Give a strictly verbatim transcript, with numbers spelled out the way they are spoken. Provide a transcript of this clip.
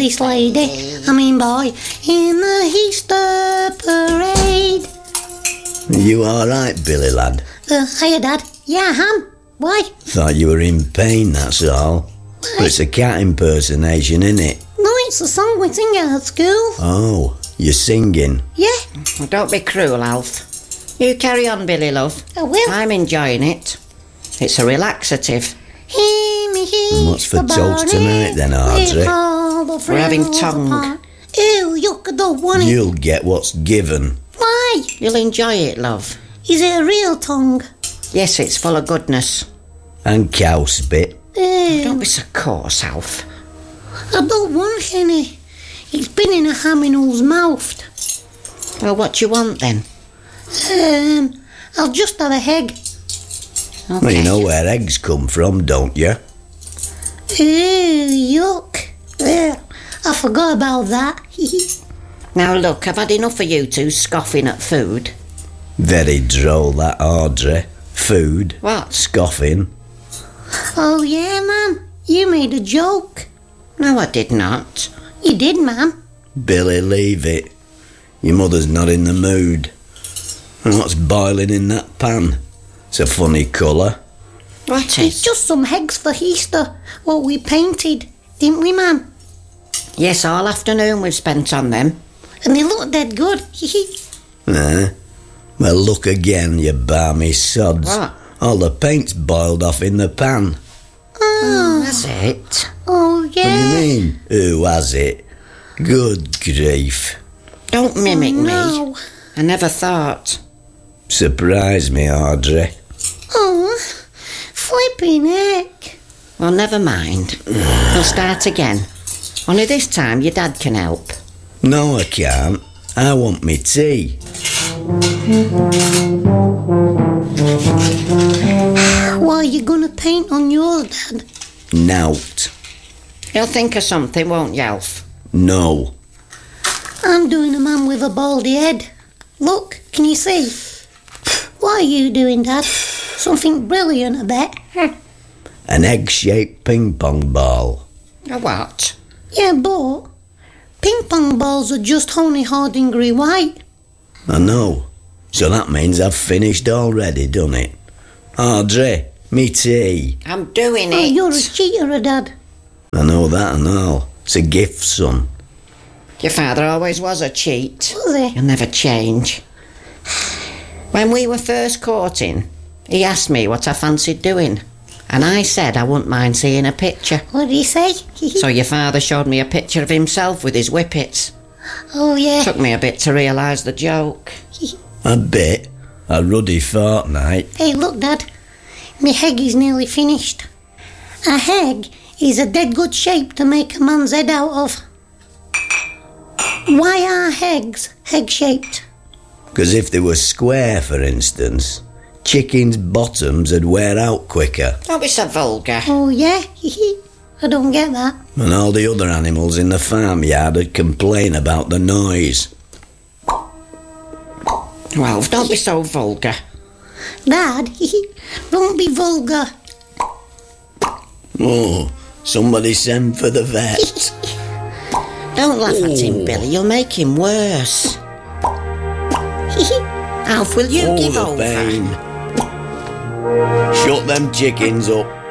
this lady, I mean boy, in the Easter parade. You alright, Billy lad? Uh, hiya, Dad. Yeah, I am. Why? Thought you were in pain, that's all. Why? But it's a cat impersonation, innit? No, it's a song we sing at school. Oh, you're singing? Yeah, Well, don't be cruel, Alf. You carry on, Billy, love. I will. I'm enjoying it. It's a relaxative. Hear me, hear And what's for the toast tonight then, Audrey? with all the We're having frills tongue. apart. Ew, yuck, I don't want it. You'll get what's given. Why? You'll enjoy it, love. Is it a real tongue? Yes, it's full of goodness. And cowspit. Ew, Don't be so coarse, Alf. I don't want any. It's been in a Haminal's mouth. Well, what do you want, then? Um, I'll just have a egg. Okay. Well, you know where eggs come from, don't you? Ew, yuck. Ugh, I forgot about that. Now, look, I've had enough of you two scoffing at food. Very droll, that, Audrey. Food. What? Scoffing. Oh, yeah, Mum. You made a joke. No, I did not. You did, Mum. Billy, leave it. Your mother's not in the mood. And what's boiling in that pan? It's a funny colour. What It's is? just some eggs for Easter, what we painted, didn't we, Mum? Yes, all afternoon we've spent on them. And they look dead good. Eh? Well, look again, you balmy sods. What? All the paint's boiled off in the pan. Oh, That's it. oh What do you yeah. mean? Who has it? Good grief. Don't mimic me. No. I never thought. Surprise me, Audrey. Oh, flipping heck. Well, never mind. We'll start again. Only this time your dad can help. No, I can't. I want me tea. What are you gonna paint on yours, Dad? Nout. You'll think of something, won't you, Alf? No. I'm doing a man with a baldy head. Look, can you see? What are you doing, Dad? Something brilliant, I bet. An egg-shaped ping-pong ball. A what? Yeah, but ping pong balls are just only Hardingree white. I know. So that means I've finished already, done it? Audrey, me tea. I'm doing Oh, it. you're a cheater, Dad. I know that and all. It's a gift, son. Your father always was a cheat. Was he? He'll never change. When we were first courting, he asked me what I fancied doing. And I said I wouldn't mind seeing a picture. What did he say? So your father showed me a picture of himself with his whippets. Oh, yeah. Took me a bit to realise the joke. A bit. A ruddy fortnight. Hey, look, Dad. My egg is nearly finished. A egg is a dead good shape to make a man's head out of. Why are eggs egg-shaped? Because if they were square, for instance, chickens' bottoms would wear out quicker. Don't be so vulgar. Oh, yeah? I don't get that. And all the other animals in the farmyard would complain about the noise. Well, don't be so vulgar. Dad, don't be vulgar. Oh, somebody send for the vet. Don't laugh at him, Oh. Billy. You'll make him worse. Alf, will you Oh, give the over? pain. Shut them chickens up.